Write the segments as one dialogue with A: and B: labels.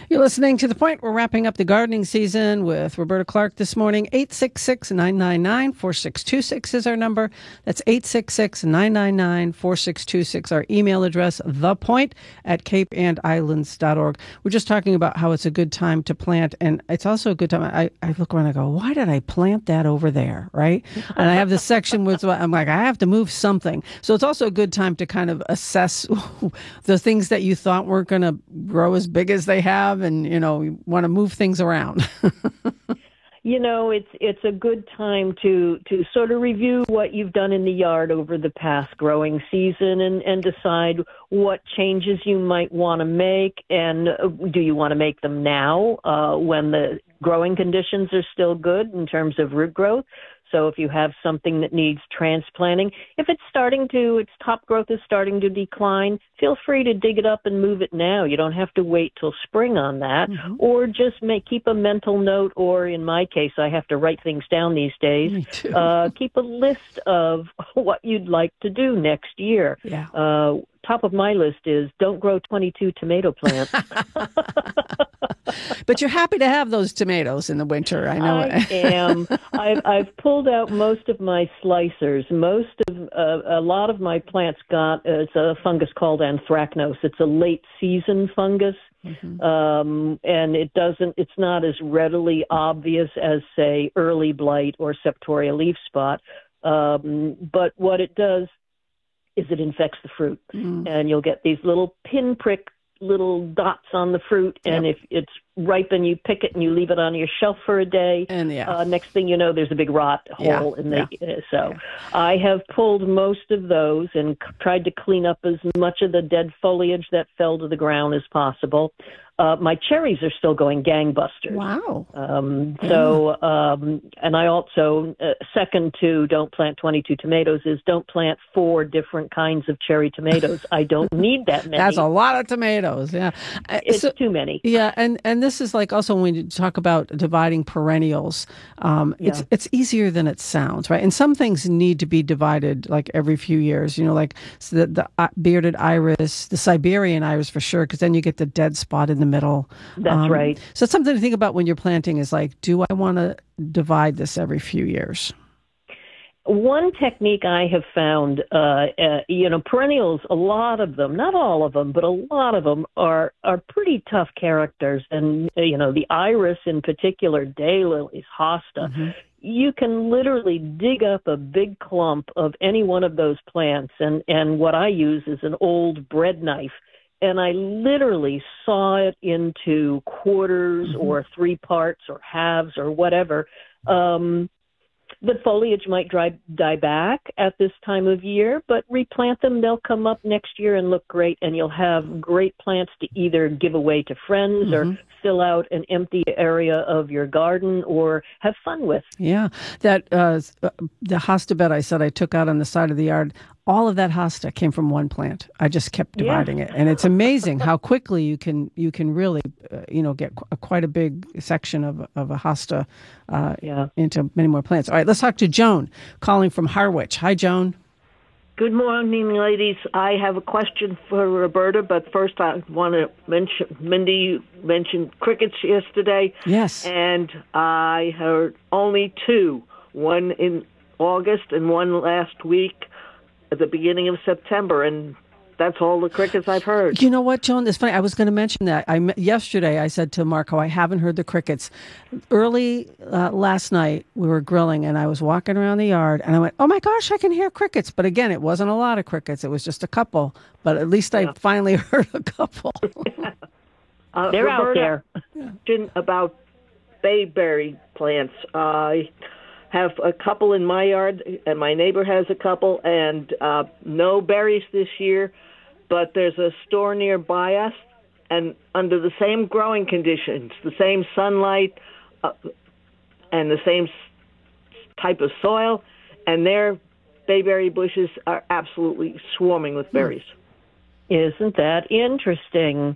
A: You're listening to The Point. We're wrapping up the gardening season with Roberta Clark this morning. 866-999-4626 is our number. That's 866-999-4626. Our email address, thepoint@capeandislands.org. We're just talking about how it's a good time to plant, and it's also a good time. I look around and I go, why did I plant that over there, right? And I have this section where I'm like, I have to move something. So it's also a good time to kind of assess the things that you thought weren't going to grow as big as they have, and you want to move things around.
B: It's a good time to sort of review what you've done in the yard over the past growing season and decide what changes you might want to make, and do you want to make them now when the growing conditions are still good in terms of root growth? So if you have something that needs transplanting, if its top growth is starting to decline, feel free to dig it up and move it now. You don't have to wait till spring on that, or just keep a mental note, or in my case, I have to write things down these days.
A: Me too.
B: Keep a list of what you'd like to do next year.
A: Yeah.
B: Top of my list is don't grow 22 tomato plants.
A: But you're happy to have those tomatoes in the winter, I know.
B: I am. I've pulled out most of my slicers. A lot of my plants it's a fungus called anthracnose. It's a late season fungus, and it's not as readily obvious as, say, early blight or septoria leaf spot. But what it does is it infects the fruit, and you'll get these little pinprick little dots on the fruit, and if it's ripen, you pick it and you leave it on your shelf for a day, and next thing you know, there's a big rot hole in the I have pulled most of those and tried to clean up as much of the dead foliage that fell to the ground as possible. My cherries are still going gangbusters.
A: Wow.
B: And I also, second to don't plant 22 tomatoes is don't plant 4 different kinds of cherry tomatoes. I don't need that many.
A: That's a lot of tomatoes, yeah.
B: It's too many.
A: Yeah, and this is like also when we talk about dividing perennials, it's easier than it sounds, right? And some things need to be divided like every few years, like the bearded iris, the Siberian iris for sure, because then you get the dead spot in the middle.
B: That's right.
A: So it's something to think about when you're planting is like, do I want to divide this every few years?
B: One technique I have found, perennials, a lot of them, not all of them, but a lot of them are pretty tough characters. And, the iris in particular, daylilies, hosta, you can literally dig up a big clump of any one of those plants. And what I use is an old bread knife. And I literally saw it into quarters or 3 parts or halves or whatever. The foliage might die back at this time of year, but replant them. They'll come up next year and look great, and you'll have great plants to either give away to friends or fill out an empty area of your garden or have fun with.
A: Yeah, that the hosta bed I said I took out on the side of the yard, all of that hosta came from one plant. I just kept dividing it, and it's amazing how quickly you can really get quite a big section of a hosta into many more plants. All right, let's talk to Joan calling from Harwich. Hi, Joan.
C: Good morning, ladies. I have a question for Roberta, but first I want to mention, Mindy, you mentioned crickets yesterday.
A: Yes.
C: And I heard only 2, one in August and one last week at the beginning of September, and that's all the crickets I've heard.
A: You know what, Joan? It's funny. I was going to mention that. Yesterday, I said to Marco, I haven't heard the crickets. Early last night, we were grilling, and I was walking around the yard, and I went, oh, my gosh, I can hear crickets. But again, it wasn't a lot of crickets. It was just a couple. But at least I finally heard a couple.
B: They're
C: Roberta,
B: out
C: there. About bayberry plants. I have a couple in my yard, and my neighbor has a couple, and no berries this year, but there's a store nearby us, and under the same growing conditions, the same sunlight, and the same type of soil, and their bayberry bushes are absolutely swarming with berries.
B: Isn't that interesting?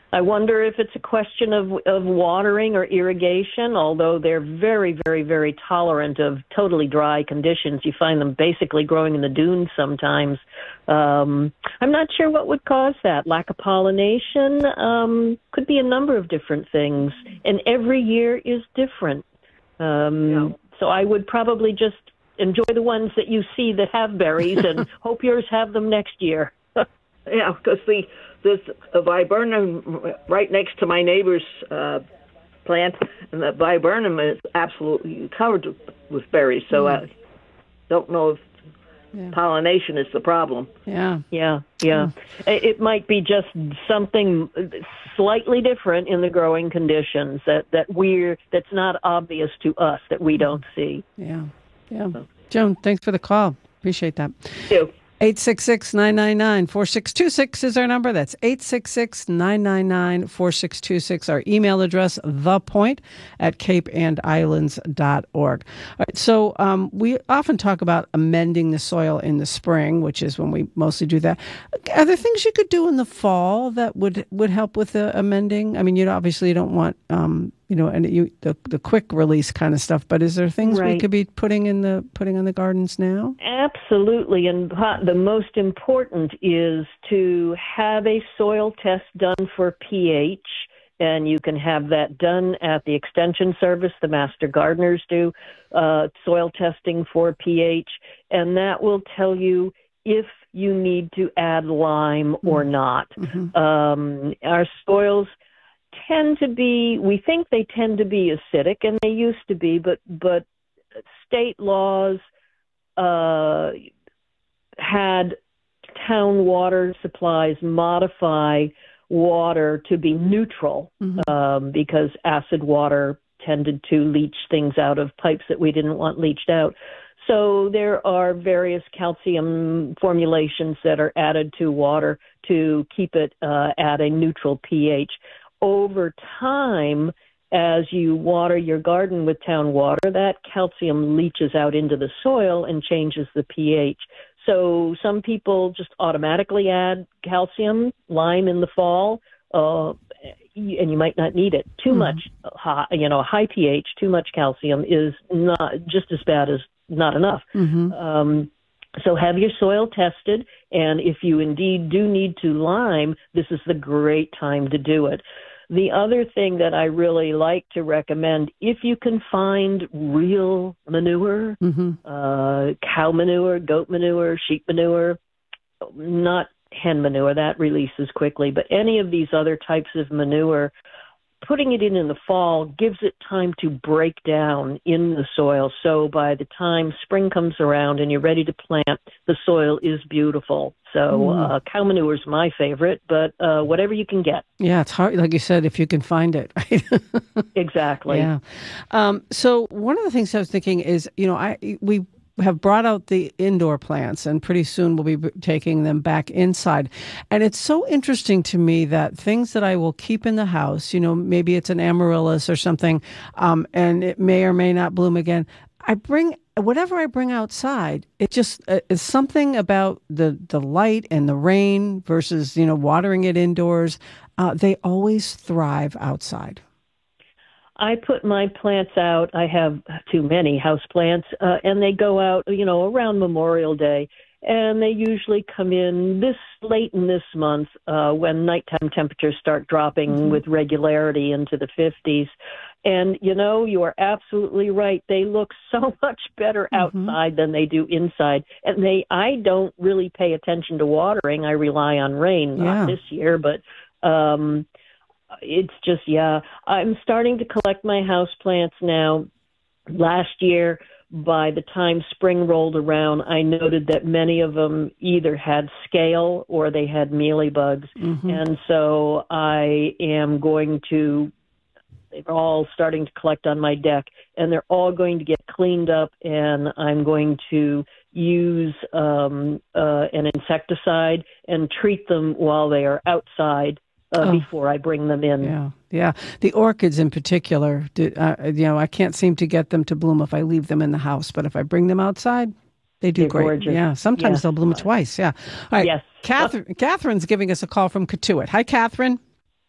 B: I wonder if it's a question of watering or irrigation, although they're very, very, very tolerant of totally dry conditions. You find them basically growing in the dunes sometimes. I'm not sure what would cause that. Lack of pollination, could be a number of different things, and every year is different. So I would probably just enjoy the ones that you see that have berries and hope yours have them next year.
C: Yeah, because there's a viburnum right next to my neighbor's plant, and the viburnum is absolutely covered with berries. So I don't know if pollination is the problem.
B: Yeah. It might be just something slightly different in the growing conditions that's not obvious to us that we don't see.
A: Yeah. Joan, thanks for the call. Appreciate that.
C: Thank you.
A: 866-999-4626 is our number. That's 866-999-4626. Our email address, thepoint@capeandislands.org. All right, so we often talk about amending the soil in the spring, which is when we mostly do that. Are there things you could do in the fall that would help with the amending? I mean, obviously you don't want the quick release kind of stuff, but is there things we could be putting on the gardens now?
B: Absolutely, and the most important is to have a soil test done for pH, and you can have that done at the Extension Service. The Master Gardeners do soil testing for pH, and that will tell you if you need to add lime or not. Our soils we think they tend to be acidic, and they used to be, but state laws had town water supplies modify water to be neutral because acid water tended to leach things out of pipes that we didn't want leached out. So there are various calcium formulations that are added to water to keep it at a neutral pH. Over time, as you water your garden with town water, that calcium leaches out into the soil and changes the pH. So some people just automatically add calcium, lime in the fall, and you might not need it. Too much, high pH, too much calcium is not just as bad as not enough. So have your soil tested, and if you indeed do need to lime, this is the great time to do it. The other thing that I really like to recommend, if you can find real manure, cow manure, goat manure, sheep manure, not hen manure, that releases quickly, but any of these other types of manure, putting it in the fall gives it time to break down in the soil. So by the time spring comes around and you're ready to plant, the soil is beautiful. So cow manure is my favorite, but whatever you can get.
A: Yeah, it's hard, like you said, if you can find it. Right?
B: Exactly.
A: Yeah. So one of the things I was thinking is, we have brought out the indoor plants, and pretty soon we'll be taking them back inside. And it's so interesting to me that things that I will keep in the house, maybe it's an amaryllis or something, and it may or may not bloom again. Whatever I bring outside, it just is something about the light and the rain versus, watering it indoors. They always thrive outside.
B: I put my plants out. I have too many house plants, and they go out, around Memorial Day, and they usually come in this late in this month when nighttime temperatures start dropping with regularity into the 50s. And, you are absolutely right. They look so much better outside than they do inside. And I don't really pay attention to watering. I rely on rain, not this year, but it's just, I'm starting to collect my house plants now. Last year, by the time spring rolled around, I noted that many of them either had scale or they had mealybugs. And so I am they're all starting to collect on my deck, and they're all going to get cleaned up, and I'm going to use an insecticide and treat them while they are outside before I bring them in.
A: Yeah. The orchids in particular, I can't seem to get them to bloom if I leave them in the house, but if I bring them outside, they do great.
B: Gorgeous.
A: Yeah, sometimes they'll bloom twice. Yeah. All right.
B: Yes.
A: Catherine's giving us a call from Cotuit. Hi, Catherine.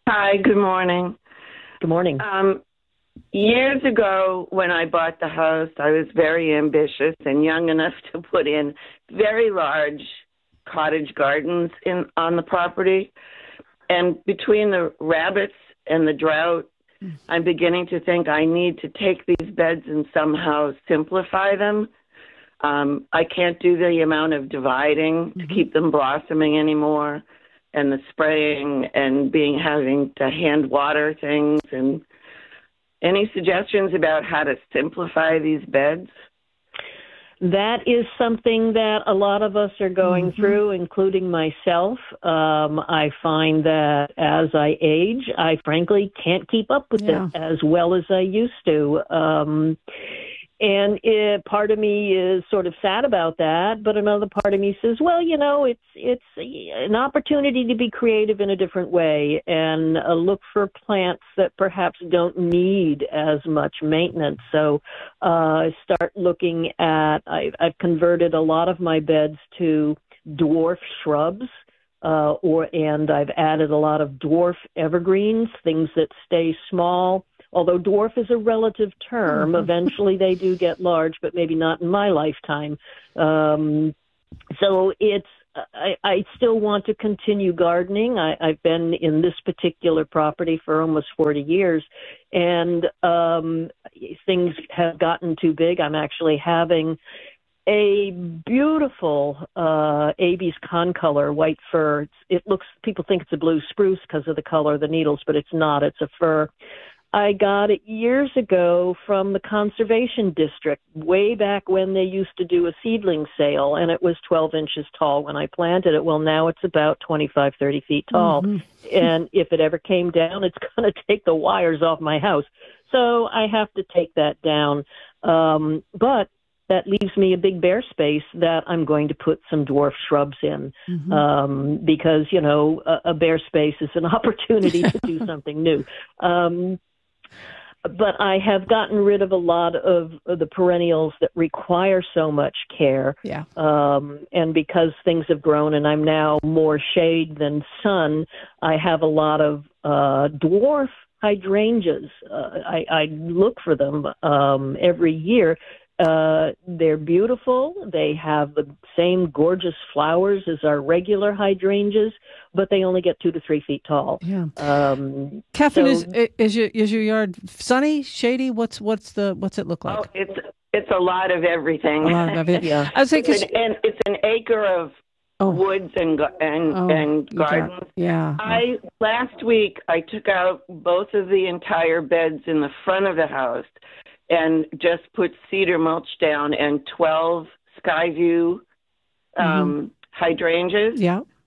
D: Hi, good morning.
B: Good morning.
D: Years ago, when I bought the house, I was very ambitious and young enough to put in very large cottage gardens on the property. And between the rabbits and the drought, I'm beginning to think I need to take these beds and somehow simplify them. I can't do the amount of dividing to keep them blossoming anymore, and the spraying and having to hand water things. And any suggestions about how to simplify these beds?
B: That is something that a lot of us are going through, including myself. I find that as I age, I frankly can't keep up with it as well as I used to. And part of me is sort of sad about that, but another part of me says, well, you know, it's an opportunity to be creative in a different way and look for plants that perhaps don't need as much maintenance. So start looking at, I've converted a lot of my beds to dwarf shrubs. And I've added a lot of dwarf evergreens, things that stay small. Although dwarf is a relative term, eventually they do get large, but maybe not in my lifetime. So I still want to continue gardening. I've been in this particular property for almost 40 years, and things have gotten too big. I'm actually having a beautiful Abies concolor white fir. People think it's a blue spruce because of the color of the needles, but it's not. It's a fir. I got it years ago from the Conservation District, way back when they used to do a seedling sale, and it was 12 inches tall when I planted it. Well, now it's about 25, 30 feet tall. And if it ever came down, it's going to take the wires off my house. So I have to take that down. But that leaves me a big bare space that I'm going to put some dwarf shrubs in because, you know, a bare space is an opportunity to do something new. But I have gotten rid of a lot of the perennials that require so much care. And because things have grown and I'm now more shade than sun, I have a lot of dwarf hydrangeas. I look for them every year. They're beautiful. They have the same gorgeous flowers as our regular hydrangeas, but they only get 2 to 3 feet tall.
A: Catherine, is your yard sunny, shady? What's it look like?
D: Oh, it's a lot of everything.
A: I was saying,
D: it's an acre of woods and gardens. Last week I took out both of the entire beds in the front of the house and just put cedar mulch down and 12 Skyview hydrangeas.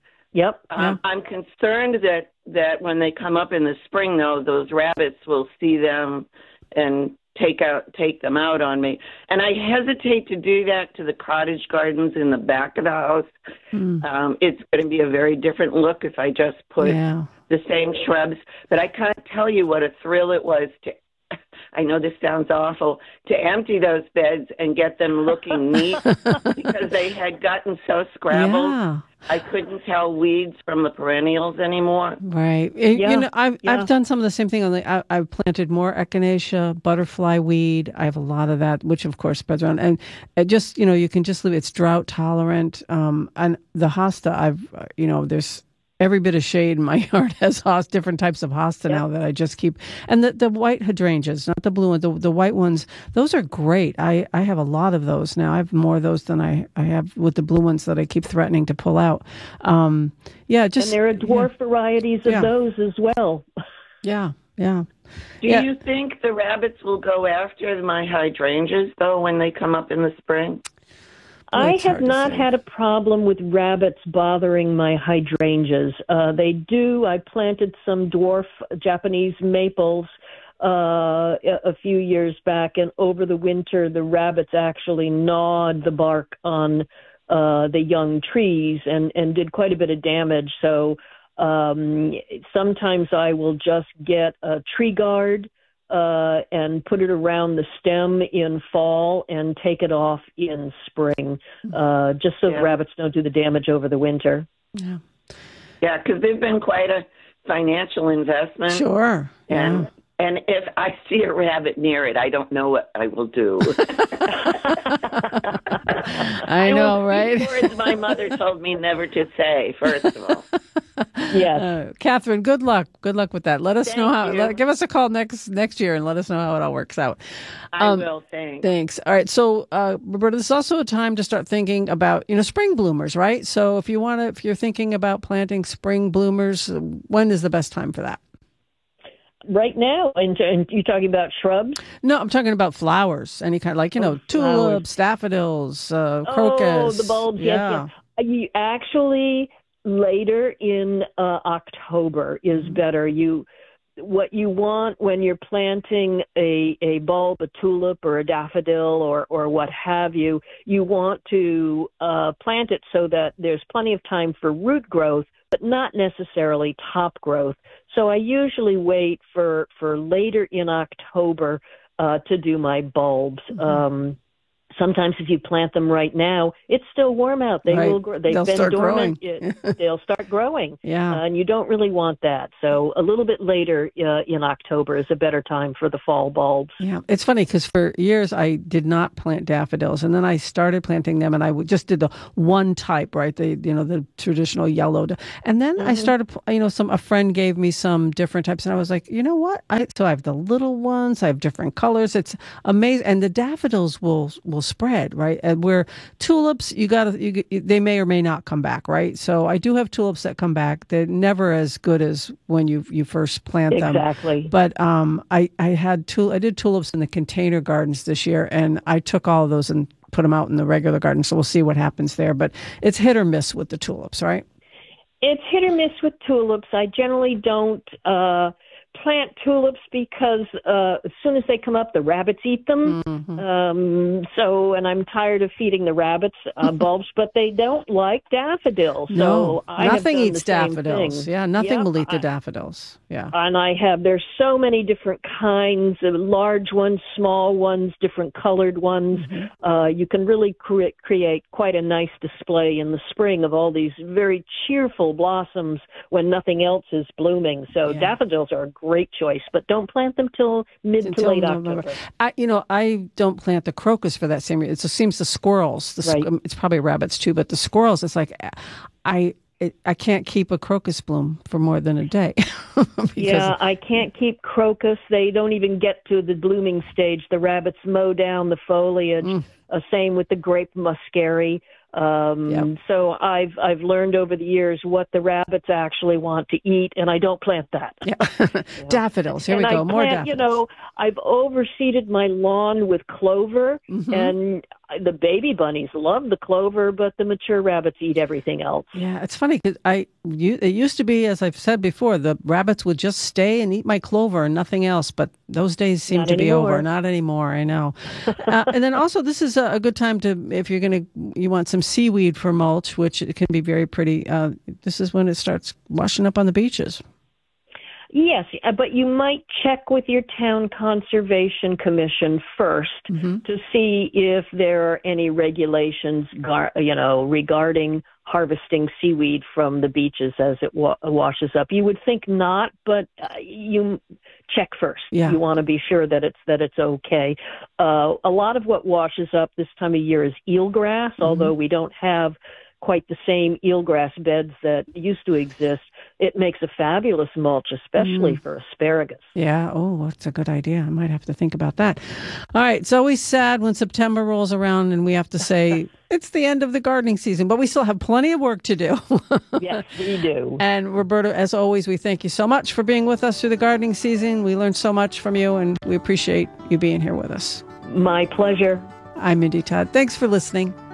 D: I'm concerned that when they come up in the spring, though, those rabbits will see them and take them out on me. And I hesitate to do that to the cottage gardens in the back of the house. It's going to be a very different look if I just put the same shrubs. But I can't tell you what a thrill it was to, I know this sounds awful, to empty those beds and get them looking neat because they had gotten so scrabbled. I couldn't tell weeds from the perennials anymore.
A: Right. You know, I've done some of the same thing. I've planted more echinacea, butterfly weed. I have a lot of that, which of course spreads around. And it just, you know, you can just leave it. It's drought tolerant. And the hosta, there's every bit of shade in my yard has different types of hosta now that I just keep. And the white hydrangeas, not the blue ones, the white ones, those are great. I have a lot of those now. I have more of those than I have with the blue ones that I keep threatening to pull out. And there are
B: dwarf varieties of those as well.
D: Do you think the rabbits will go after my hydrangeas, though, when they come up in the spring?
B: I have not had a problem with rabbits bothering my hydrangeas. They do. I planted some dwarf Japanese maples a few years back, and over the winter, the rabbits actually gnawed the bark on the young trees and did quite a bit of damage. So sometimes I will just get a tree guard and put it around the stem in fall and take it off in spring, just so the rabbits don't do the damage over the winter.
D: Yeah, because they've been quite a financial investment.
A: Sure. Yeah.
D: And if I see a rabbit near it, I don't know what I will do.
A: I know, right?
D: Words my mother told me never to say, first of all.
B: Yes.
A: Catherine, good luck. Good luck with that. Let us know how.
D: you.
A: Give us a call next year and let us know how it all works out.
D: I will, thanks.
A: Thanks. All right. So, Roberta, this is also a time to start thinking about, spring bloomers, right? So if you're thinking about planting spring bloomers, when is the best time for that?
B: Right now, and you're talking about shrubs?
A: No, I'm talking about flowers. Any kind, like, tulips, daffodils, crocus.
B: Oh, the bulbs,
A: yeah.
B: yes. You actually, later in October is better. What you want when you're planting a bulb, a tulip or a daffodil or what have you, you want to plant it so that there's plenty of time for root growth, but not necessarily top growth. So I usually wait for later in October to do my bulbs. Mm-hmm. Sometimes if you plant them right now, it's still warm out. They will grow. They'll been dormant. They'll start growing.
A: Yeah.
B: And you don't really want that. So a little bit later in October is a better time for the fall bulbs.
A: Yeah. It's funny because for years I did not plant daffodils, and then I started planting them, and I just did the one type, right? The traditional yellow. And then I started, a friend gave me some different types, and I was like, you know what? So I have the little ones. I have different colors. It's amazing. And the daffodils will spread, right? And where tulips, they may or may not come back, right? So I do have tulips that come back. They're never as good as when you first plant them.
B: Exactly.
A: But I did tulips in the container gardens this year, and I took all of those and put them out in the regular garden. So we'll see what happens there. But it's hit or miss with the tulips, right?
B: It's hit or miss with tulips. I generally don't plant tulips because as soon as they come up, the rabbits eat them. Mm-hmm. And I'm tired of feeding the rabbits bulbs, but they don't like daffodils.
A: No,
B: so
A: nothing eats daffodils. Yeah, nothing will eat the daffodils. Yeah.
B: And there's so many different kinds of large ones, small ones, different colored ones. Mm-hmm. You can really create quite a nice display in the spring of all these very cheerful blossoms when nothing else is blooming. So daffodils are a great choice, but don't plant them till mid to late October.
A: I don't plant the crocus for that same reason. It seems the squirrels, it's probably rabbits too, but the squirrels, it's like I can't keep a crocus bloom for more than a day.
B: I can't keep crocus. They don't even get to the blooming stage. The rabbits mow down the foliage. Same with the grape muscari. So I've learned over the years what the rabbits actually want to eat, and I don't plant that.
A: Yeah. Daffodils. Here we go. More daffodils.
B: I've overseeded my lawn with clover, and the baby bunnies love the clover, but the mature rabbits eat everything else.
A: Yeah, it's funny because it used to be, as I've said before, the rabbits would just stay and eat my clover and nothing else. But those days seem to be over. Not anymore. I know. And then also, this is a good time to, if you want some seaweed for mulch, which it can be very pretty. This is when it starts washing up on the beaches.
B: Yes, but you might check with your town conservation commission first to see if there are any regulations, regarding harvesting seaweed from the beaches as it washes up. You would think not, but you check first.
A: Yeah.
B: You want to be sure that it's okay. A lot of what washes up this time of year is eelgrass, although we don't have quite the same eelgrass beds that used to exist. It makes a fabulous mulch, especially for asparagus.
A: Yeah. Oh, that's a good idea. I might have to think about that. All right. It's always sad when September rolls around and we have to say it's the end of the gardening season, but we still have plenty of work to do.
B: Yes, we do.
A: And Roberta, as always, we thank you so much for being with us through the gardening season. We learned so much from you, and we appreciate you being here with us.
B: My pleasure.
A: I'm Mindy Todd. Thanks for listening.